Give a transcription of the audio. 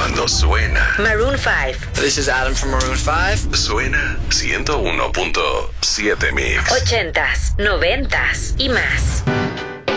Cuando suena Maroon 5. This is Adam from Maroon 5. Suena 101.7 Mix. 80s, 90s y más.